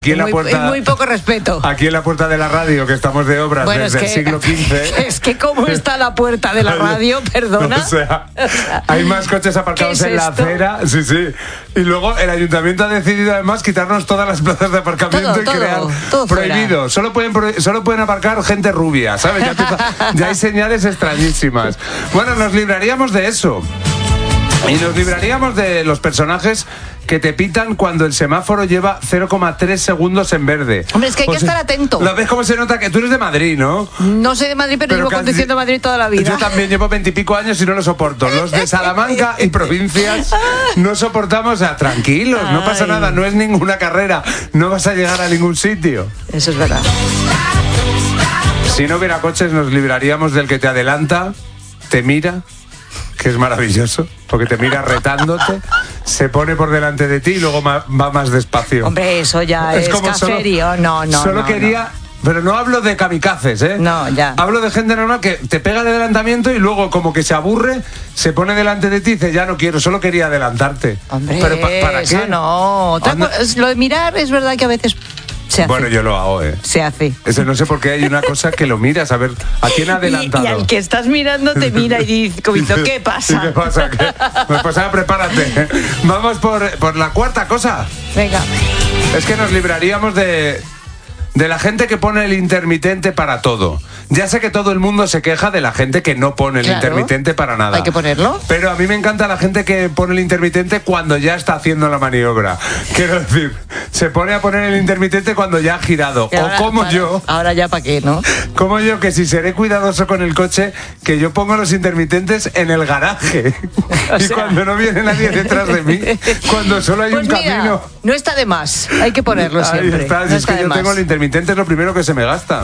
Aquí en la puerta, muy poco respeto. Aquí en la puerta de la radio, que estamos de obras desde el siglo XV. Es que cómo está la puerta de la radio, perdona. O sea, hay más coches aparcados en la acera. Sí, sí. Y luego el ayuntamiento ha decidido además quitarnos todas las plazas de aparcamiento y crear prohibido. Solo pueden aparcar gente rubia, ¿sabes? Ya hay señales extrañísimas. Bueno, nos libraríamos de eso. Y nos libraríamos de los personajes que te pitan cuando el semáforo lleva 0,3 segundos en verde. Hombre, es que hay que estar atento. ¿Lo ves cómo se nota? Que tú eres de Madrid, ¿no? No soy de Madrid, pero llevo conduciendo Madrid toda la vida. Yo también llevo 20 y pico años y no lo soporto. Los de Salamanca y provincias no soportamos. Tranquilos, no pasa nada, no es ninguna carrera, no vas a llegar a ningún sitio. Eso es verdad. Si no hubiera coches, nos libraríamos del que te adelanta, te mira, que es maravilloso, porque te mira retándote, se pone por delante de ti y luego va más despacio. Hombre, eso ya es caserío. Solo quería... Pero no hablo de kamikazes, ¿eh? No, ya. Hablo de gente normal que te pega el adelantamiento y luego como que se aburre, se pone delante de ti y dice, ya no quiero, solo quería adelantarte. Hombre, pero ¿para qué? No. Lo de mirar es verdad que a veces... Bueno, yo lo hago, ¿eh? Se hace. No sé por qué hay una cosa que lo miras, a ver, ¿a quién ha adelantado? Y al que estás mirando te mira y dice, ¿qué pasa? ¿Y qué pasa? Pues prepárate. Vamos por la cuarta cosa. Venga. Es que nos libraríamos de la gente que pone el intermitente para todo. Ya sé que todo el mundo se queja de la gente que no pone el intermitente para nada. Hay que ponerlo. Pero a mí me encanta la gente que pone el intermitente cuando ya está haciendo la maniobra. Quiero decir, se pone a poner el intermitente cuando ya ha girado. Yo. Ahora ya para qué, ¿no? Como yo, que si seré cuidadoso con el coche, que yo pongo los intermitentes en el garaje. Cuando no viene nadie detrás de mí, cuando solo hay un camino. No está de más. Hay que ponerlo siempre. Ahí está. No es que yo tengo el intermitente, es lo primero que se me gasta.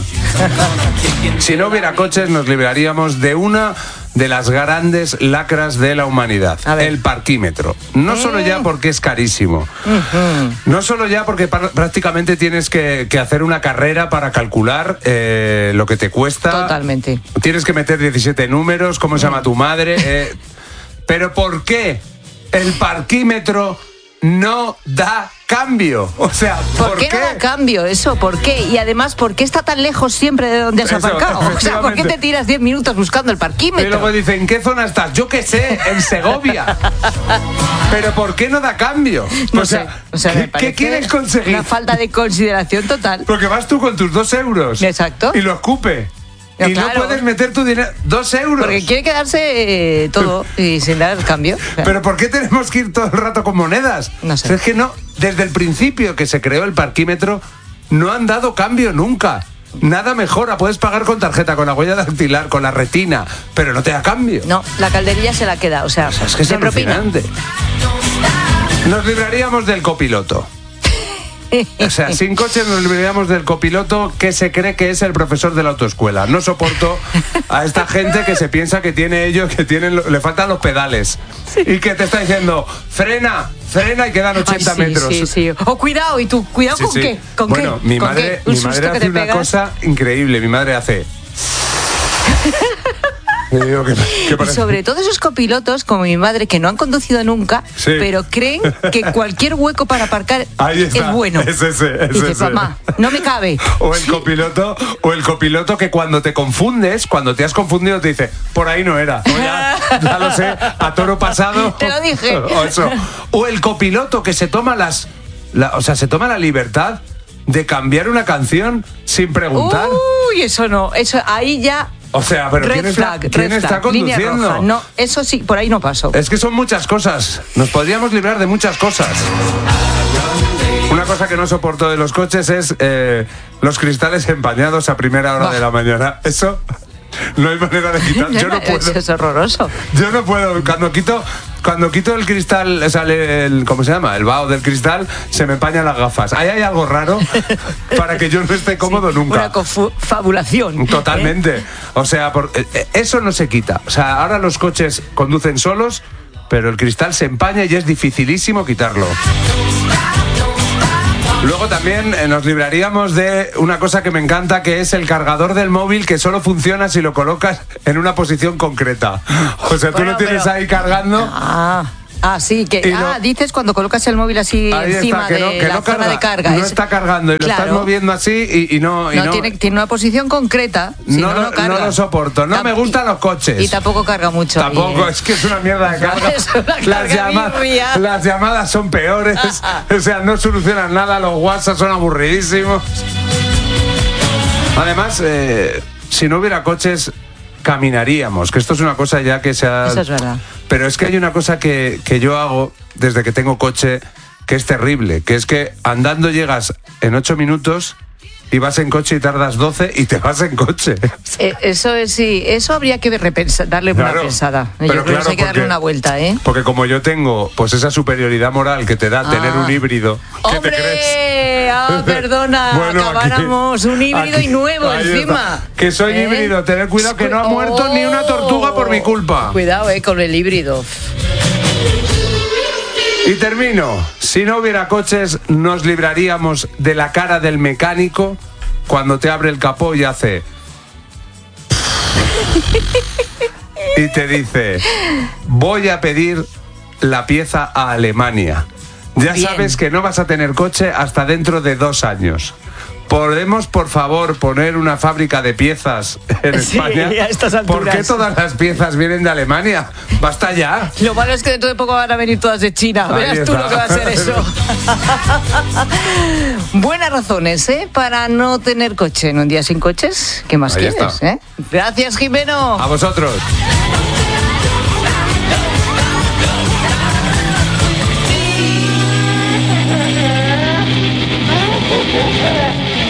Si no hubiera coches, nos libraríamos de una de las grandes lacras de la humanidad, el parquímetro. No solo ya porque es carísimo, no solo ya porque prácticamente tienes que hacer una carrera para calcular lo que te cuesta. Totalmente. Tienes que meter 17 números, cómo se llama tu madre. Pero ¿por qué el parquímetro no da cambio? O sea, ¿por qué no da cambio eso? ¿Por qué? Y además, ¿por qué está tan lejos siempre de donde has aparcado? O sea, ¿por qué te tiras 10 minutos buscando el parquímetro? Y luego dicen, ¿en qué zona estás? Yo qué sé, en Segovia. Pero ¿por qué no da cambio? No sé, ¿qué quieres conseguir? Una falta de consideración total. Porque vas tú con tus 2 euros. Exacto. Y lo escupe. No, y no puedes meter tu dinero, 2 euros. Porque quiere quedarse todo y sin dar cambio. Pero ¿por qué tenemos que ir todo el rato con monedas? No sé. Es que no, desde el principio que se creó el parquímetro, no han dado cambio nunca. Nada mejora, puedes pagar con tarjeta, con la huella dactilar, con la retina, pero no te da cambio. No, la calderilla se la queda, o sea es que es alucinante. Nos libraríamos del copiloto. O sea, sin coches nos libraríamos del copiloto que se cree que es el profesor de la autoescuela. No soporto a esta gente que se piensa que tiene le faltan los pedales. Sí. Y que te está diciendo, frena y quedan 80 metros. Sí. O cuidado, ¿y tú? ¿Cuidado con qué? ¿Con bueno, qué? mi madre hace una cosa increíble. Mi madre hace... Digo, y sobre todo esos copilotos como mi madre que no han conducido nunca, pero creen que cualquier hueco para aparcar es bueno. Es ese. Dice, mamá, no me cabe. O el copiloto que cuando te confundes, cuando te has confundido te dice, por ahí no era. Ya lo sé, a toro pasado. Te lo dije. O el copiloto que se toma se toma la libertad de cambiar una canción sin preguntar. Uy, eso no, eso ahí ya. O sea, pero ¿quién está conduciendo? No, eso sí, por ahí no paso. Es que son muchas cosas. Nos podríamos librar de muchas cosas. Una cosa que no soporto de los coches es los cristales empañados a primera hora de la mañana. Eso no hay manera de quitar. Yo no puedo. Eso es horroroso. Yo no puedo. Cuando quito el cristal, sale ¿cómo se llama? El vaho del cristal, se me empañan las gafas. Ahí hay algo raro para que yo no esté cómodo nunca. Una confabulación. Totalmente. O sea, eso no se quita. O sea, ahora los coches conducen solos, pero el cristal se empaña y es dificilísimo quitarlo. Luego también nos libraríamos de una cosa que me encanta, que es el cargador del móvil, que solo funciona si lo colocas en una posición concreta. O sea, tú lo tienes ahí cargando Ah, sí, dices cuando colocas el móvil así encima de la zona de carga. No está cargando y lo estás moviendo así y no... Tiene una posición concreta. No lo soporto. No me gustan los coches. Y tampoco carga mucho. Tampoco, es que es una mierda de carga. Las llamadas son peores. O sea, no solucionan nada. Los WhatsApp son aburridísimos. Además, si no hubiera coches, caminaríamos. Que esto es una cosa ya que se ha... Eso es verdad. Pero es que hay una cosa que yo hago desde que tengo coche que es terrible, que es que andando llegas en 8 minutos y vas en coche y tardas 12 y te vas en coche. Eso habría que darle una pensada. Yo creo que hay que darle una vuelta, ¿eh? Porque como yo tengo pues esa superioridad moral que te da tener un híbrido, ¿qué te crees? Perdona, acabáramos un híbrido y nuevo encima. Está. Que soy híbrido, tener cuidado que no ha muerto ni una tortuga por mi culpa. Cuidado, con el híbrido. Y termino. Si no hubiera coches, nos libraríamos de la cara del mecánico cuando te abre el capó y hace... y te dice, voy a pedir la pieza a Alemania. Ya sabes que no vas a tener coche hasta dentro de 2 años. ¿Podemos, por favor, poner una fábrica de piezas en España? A estas alturas. ¿Por qué todas las piezas vienen de Alemania? ¡Basta ya! Lo malo es que dentro de poco van a venir todas de China. Verás tú lo que va a ser eso. Buenas razones, para no tener coche en un día sin coches. ¿Qué más quieres? Gracias, Jimeno. A vosotros.